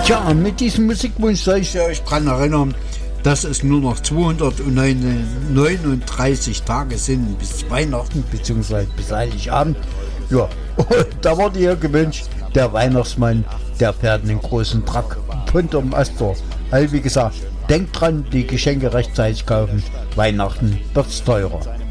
Tja, mit diesem Musikwunsch soll ich euch daran erinnern, dass es nur noch 239 Tage sind bis Weihnachten bzw. bis Heiligabend. Ja, da wurde hier gewünscht, der Weihnachtsmann, der fährt einen großen Truck unterm Astor. Also wie gesagt, denkt dran, die Geschenke rechtzeitig kaufen. Weihnachten wird's teurer.